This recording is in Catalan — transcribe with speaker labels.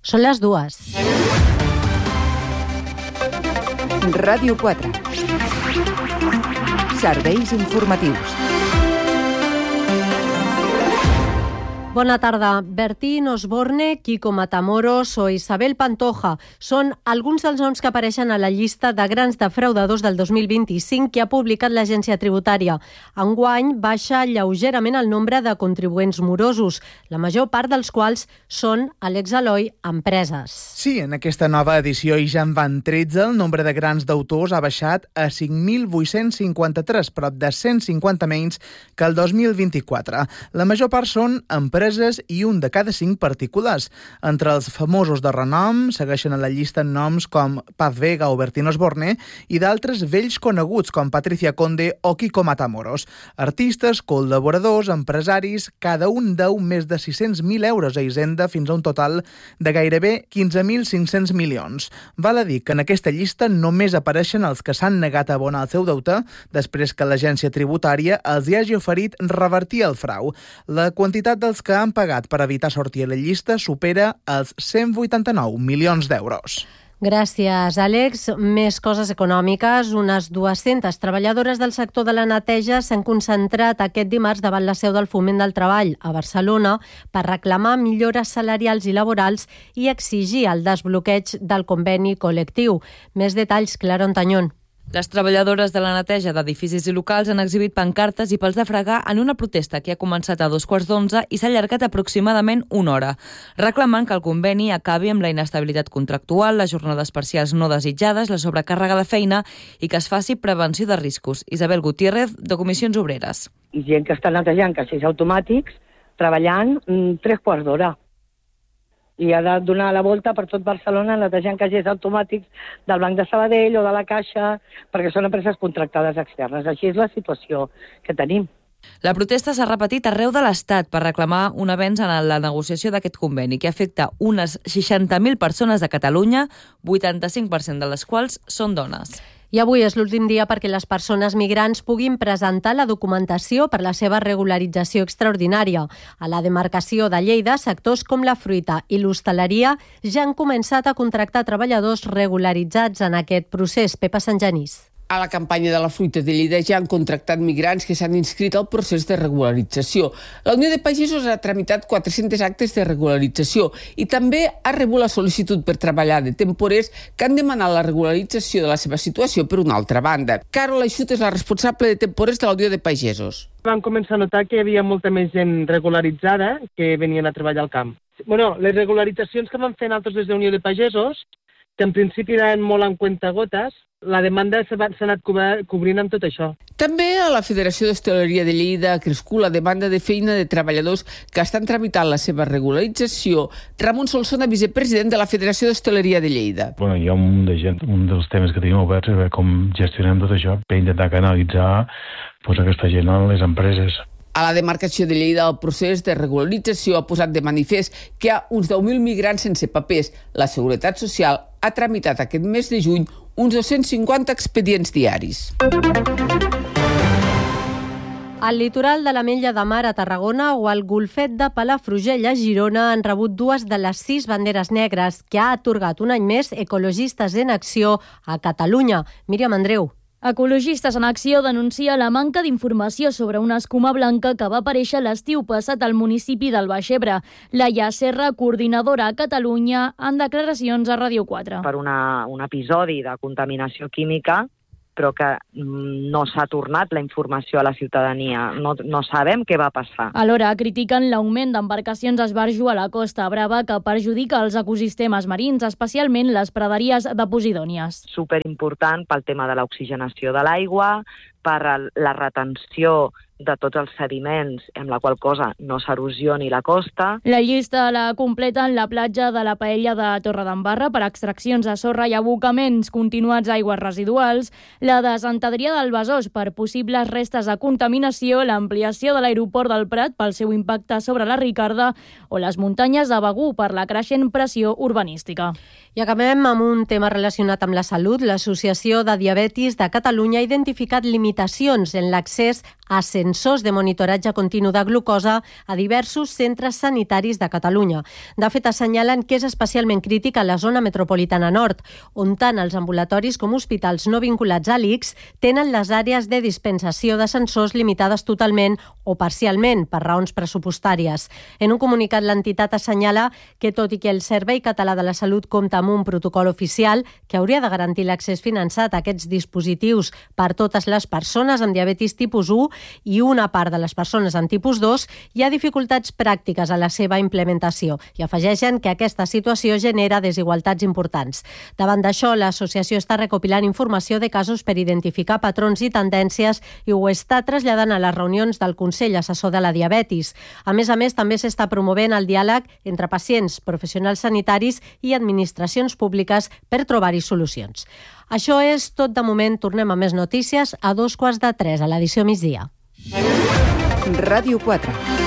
Speaker 1: Són les 2.
Speaker 2: Ràdio 4. Serveis informatius.
Speaker 1: Bona tarda. Bertín Osborne, Quico Matamoros o Isabel Pantoja són alguns dels noms que apareixen a la llista de grans defraudadors del 2025 que ha publicat l'Agència Tributària. Enguany baixa lleugerament el nombre de contribuents morosos, la major part dels quals són a l'ex-Eloi empreses.
Speaker 3: Sí, en aquesta nova edició i ja en van 13, el nombre de grans deutors ha baixat a 5.853, prop de 150 menys que el 2024. La major part són empreses i un de cada 5 particulars. Entre els famosos de renom segueixen a la llista noms com Paz Vega o Bertín Osborne i d'altres vells coneguts com Patricia Conde o Quico Matamoros. Artistes, col·laboradors, empresaris, cada un deu més de 600.000 euros a Hisenda fins a un total de gairebé 15.500 milions. Val a dir que en aquesta llista només apareixen els que s'han negat a abonar el seu deute després que l'agència tributària els hi hagi oferit revertir el frau. La quantitat dels que han pagat per evitar sortir a la llista supera els 189 milions d'euros.
Speaker 1: Gràcies, Àlex. Més coses econòmiques. Unes 200 treballadores del sector de la neteja s'han concentrat aquest dimarts davant la seu del Foment del Treball a Barcelona per reclamar millores salarials i laborals i exigir el desbloqueig del conveni col·lectiu. Més detalls, Clara Ontañón.
Speaker 4: Les treballadores de la neteja d'edificis i locals han exhibit pancartes i pals de fregar en una protesta que ha començat a 11:15 i s'ha allargat aproximadament una hora, reclamant que el conveni acabi amb la inestabilitat contractual, les jornades parcials no desitjades, la sobrecàrrega de feina i que es faci prevenció de riscos. Isabel Gutiérrez, de Comissions Obreres.
Speaker 5: I gent que està netejant caixers automàtics, treballant 3 quarts d'hora. I ha de donar la volta per tot Barcelona netejant caixers automàtics del Banc de Sabadell o de la Caixa, perquè són empreses contractades externes. Així és la situació que tenim.
Speaker 4: La protesta s'ha repetit arreu de l'Estat per reclamar un avenç en la negociació d'aquest conveni, que afecta unes 60.000 persones de Catalunya, 85% de les quals són dones.
Speaker 1: I avui és l'últim dia perquè les persones migrants puguin presentar la documentació per la seva regularització extraordinària. A la demarcació de Lleida, sectors com la fruita i l'hostaleria ja han començat a contractar treballadors regularitzats en aquest procés. Pepa Santgenís.
Speaker 6: A la campanya de la fruita de Lleida ja han contractat migrants que s'han inscrit al procés de regularització. La Unió de Pagesos ha tramitat 400 actes de regularització i també ha rebut la sol·licitud per treballar de temporers que han demanat la regularització de la seva situació per una altra banda. Carol Aixut és la responsable de temporers de la Unió de Pagesos.
Speaker 7: Vam començar a notar que hi havia molta més gent regularitzada que venien a treballar al camp. Les regularitzacions que vam fer nosaltres des de Unió de Pagesos, que en principi eren molt en cuentagotes, la demanda s'ha anat cobrint amb tot això.
Speaker 6: També a la Federació d'Hostaleria de Lleida ha crescut la demanda de feina de treballadors que estan tramitant la seva regularització. Ramon Solsona, vicepresident de la Federació d'Hostaleria de Lleida.
Speaker 8: Hi ha un munt de gent. Un dels temes que tenim oberts és com gestionem tot això per intentar canalitzar aquesta gent a les empreses.
Speaker 6: A la demarcació de Lleida, el procés de regularització ha posat de manifest que hi ha uns 10.000 migrants sense papers. La Seguretat Social ha tramitat aquest mes de juny uns 250 expedients diaris.
Speaker 1: Al litoral de l'Ametlla de Mar a Tarragona o al Golfet de Palafrugell a Girona han rebut 2 de les 6 banderes negres que ha atorgat un any més Ecologistes en Acció a Catalunya. Míriam Andreu.
Speaker 9: Ecologistes en Acció denuncia la manca d'informació sobre una escuma blanca que va aparèixer l'estiu passat al municipi del Baix Ebre. Laia Serra, coordinadora a Catalunya, en declaracions a Ràdio 4.
Speaker 10: Per un episodi de contaminació química, però que no s'ha tornat la informació a la ciutadania. No sabem què va passar.
Speaker 9: Alhora critiquen l'augment d'embarcacions esbarjo a la Costa Brava que perjudica els ecosistemes marins, especialment les praderies de posidònies.
Speaker 10: Superimportant pel tema de l'oxigenació de l'aigua, per la retenció de tots els sediments, amb la qual cosa no s'erosioni la costa.
Speaker 9: La llista la completen la platja de la Paella de Torredembarra per extraccions de sorra i abocaments continuats a aigües residuals, la de Sant Adrià del Besòs per possibles restes de contaminació, l'ampliació de l'aeroport del Prat pel seu impacte sobre la Ricarda o les muntanyes de Begur per la creixent pressió urbanística.
Speaker 1: I acabem amb un tema relacionat amb la salut. L'Associació de Diabetis de Catalunya ha identificat limitacions limitacions en l'accés a sensors de monitoratge continu de glucosa a diversos centres sanitaris de Catalunya. De fet, assenyalen que és especialment crític a la zona metropolitana nord, on tant els ambulatoris com hospitals no vinculats a l'ICS tenen les àrees de dispensació de sensors limitades totalment o parcialment per raons pressupostàries. En un comunicat, l'entitat assenyala que, tot i que el Servei Català de la Salut compta amb un protocol oficial que hauria de garantir l'accés finançat a aquests dispositius per totes les persones amb diabetis tipus 1 i una part de les persones amb tipus 2, hi ha dificultats pràctiques a la seva implementació i afegeixen que aquesta situació genera desigualtats importants. Davant d'això, l'associació està recopilant informació de casos per identificar patrons i tendències i ho està traslladant a les reunions del Consell Assessor de la Diabetis. A més, també s'està promovent el diàleg entre pacients, professionals sanitaris i administracions públiques per trobar-hi solucions. Això és tot de moment. Tornem a més notícies a 2:15 a l'edició migdia.
Speaker 2: Ràdio 4.